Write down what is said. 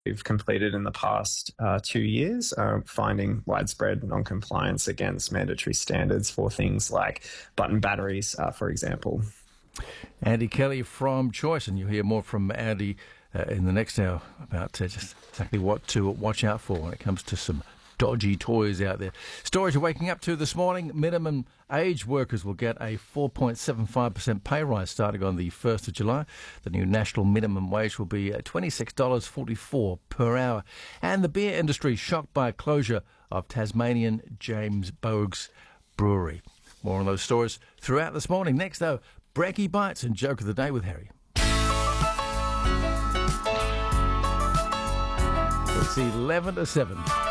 we've completed in the past 2 years, finding widespread non-compliance against mandatory standards for things like button batteries, for example. Andy Kelly from Choice, and you'll hear more from Andy in the next hour about just exactly what to watch out for when it comes to some dodgy toys out there. Stories you're waking up to this morning: minimum age workers will get a 4.75% pay rise starting on the 1st of July. The new national minimum wage will be $26.44 per hour. And the beer industry shocked by a closure of Tasmanian James Boag's Brewery. More on those stories throughout this morning. Next, though, Brekkie Bites and Joke of the Day with Harry. It's 11 to 7.